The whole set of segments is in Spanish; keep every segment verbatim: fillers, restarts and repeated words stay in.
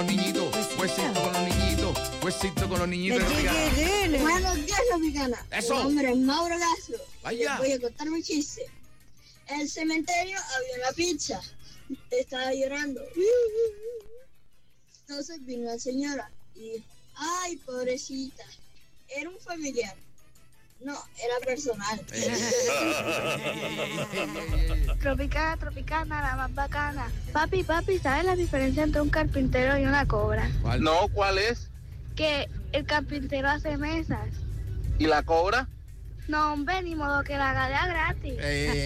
niñitos, huesito con los niñitos, huesito con los niñitos. Buenos días, Tropicana. Eso. Mi nombre es Mauro Castro. Vaya. Les voy a contar mi chiste. En el cementerio había una pizza. Estaba llorando. Entonces vino la señora y dijo, ay, pobrecita, era un familiar. No, era personal. Tropicana, tropicana, la más bacana. Papi, papi, ¿sabes la diferencia entre un carpintero y una cobra? ¿Cuál? No, ¿cuál es? Que el carpintero hace mesas. ¿Y la cobra? No, hombre, ni modo que la haga de a gratis. Eh,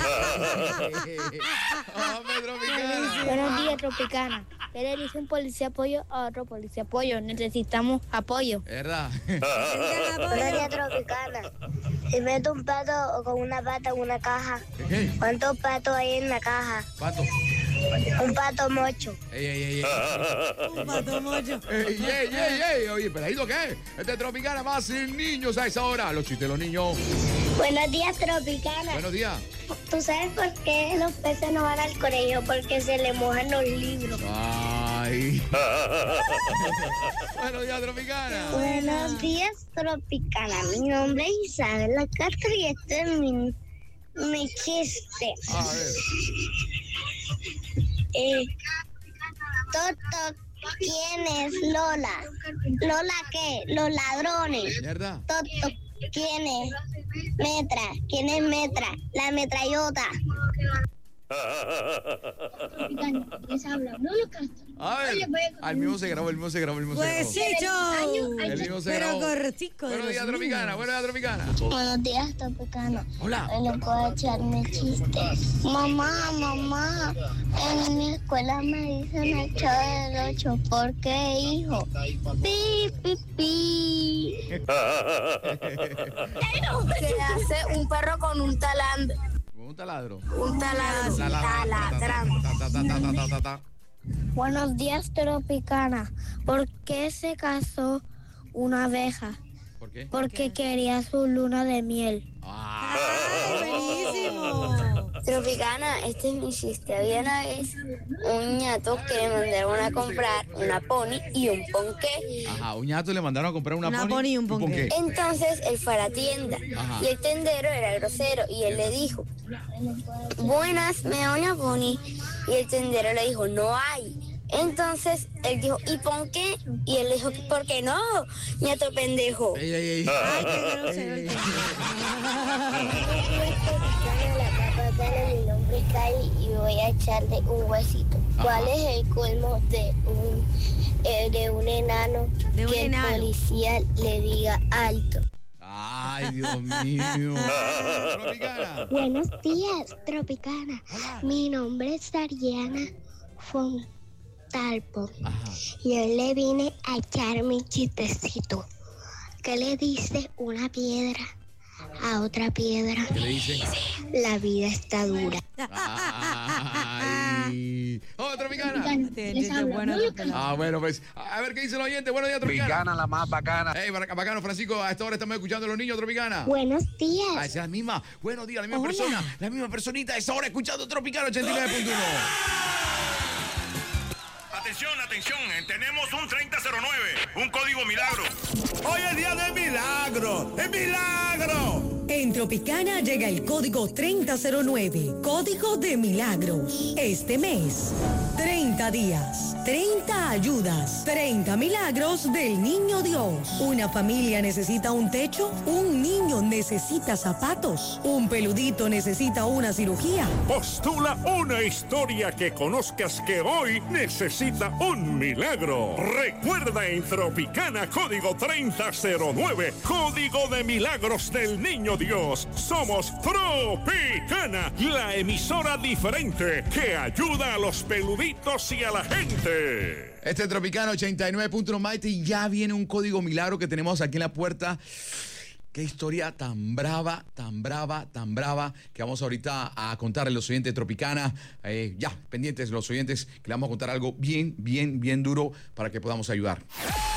Hombre, Tropicana. Buenos días, Tropicana. ¿Qué le dice un policía apoyo a otro policía apoyo? Necesitamos apoyo. ¿Verdad? Buenos días, Tropicana. Si meto un pato con una pata en una caja, ¿Qué? ¿cuántos patos hay en la caja? Pato. Un pato mocho. Ey, ey, ey, ey. Un pato mocho. Ey, ey, ey, ey. Oye, ¿pero qué? Este es Tropicana más sin niños a esa hora. Los chistes de los niños. Buenos días, Tropicana. Buenos días. ¿Tú sabes por qué los peces no van al colegio? Porque se le mojan los libros. Ay. Buenos días, Tropicana. Buenos días, Tropicana. Mi nombre es Isabela Castro y este es mi, mi chiste. A ver. Eh, toc, toc, ¿quién es Lola? ¿Lola qué? Los ladrones. ¿Verdad? Toc, toc, ¿quién es? Metra. ¿Quién es Metra? La metrallota. Les habla Bruno Castro. A ver. Oye, voy a- Al mismo se grabó, el mismo se grabó, el mismo se grabó. Huesito. El mismo se Pero grabó. cortico. de Buenos los días, Tropicana. niños. Buenos días, Tropicana. Buenos días, Tropicana. Hola. Hoy les puedo echarme chistes. Mamá, mamá, en mi escuela me dicen el chavo del ocho. ¿Por qué, hijo? Pi, pi, pi. ¿Qué hace un perro con un talandro? Un taladro. Un taladro. La, la, la, la, Taladrando. ta, ta, ta, ta, ta, ta, ta, ta. Buenos días, Tropicana. ¿Por qué se casó una abeja? ¿Por qué? Porque quería su luna de miel. Ah. ¡Ay, buenísimo! Tropicana, este es mi chiste. Había una vez un ñato que le mandaron a comprar una pony y un ponqué. Ajá, un ñato le mandaron a comprar una, Una pony y un ponqué. Entonces él fue a la tienda Ajá. y el tendero era grosero y él le dijo, buenas, me da una pony. Y el tendero le dijo, no hay. Entonces él dijo, ¿y ponqué? Y él le dijo, ¿por qué no? Ñato pendejo. Ey, ey, ey. Ay, qué grosero el Mi nombre es Cali y voy a echarle un huesito. ¿Cuál es el colmo de un, eh, de un enano De un que enano. el policía le diga alto? Ay, Dios mío. Tropicana. Buenos días, Tropicana. Mi nombre es Ariana Fontalpo. Ajá. Y hoy le vine a echar mi chistecito. ¿Qué le dice una piedra a otra piedra? ¿Qué le dice? La vida está dura. Ay. Oh, Tropicana. Les bueno, Ah, bueno, pues. A ver qué dice el oyente. Buenos días, Tropicana. Tropicana, la más bacana. Ey, bacano, Francisco. A esta hora estamos escuchando a los niños, Tropicana. Buenos Ah, días. esa es la misma. Buenos días, la misma Hola. persona. La misma personita. A esta hora escuchando Tropicana ochenta y nueve punto uno. Atención, atención, tenemos un treinta cero nueve, un código milagro. Hoy es día de milagro, ¡es milagro! En Tropicana llega el código treinta cero nueve, código de milagros. Este mes, treinta días, treinta ayudas, treinta milagros del Niño Dios. Una familia necesita un techo, un niño necesita zapatos, un peludito necesita una cirugía. Postula una historia que conozcas que hoy necesita un milagro. Recuerda en Tropicana, código treinta cero nueve, código de milagros del Niño Dios. Somos Tropicana, la emisora diferente que ayuda a los peluditos y a la gente. Este es Tropicana ochenta y nueve punto uno, Maite, y ya viene un código milagro que tenemos aquí en la puerta. Qué historia tan brava, tan brava, tan brava, que vamos ahorita a contarle a los oyentes de Tropicana. Eh, ya, pendientes los oyentes, que le vamos a contar algo bien, bien, bien duro para que podamos ayudar.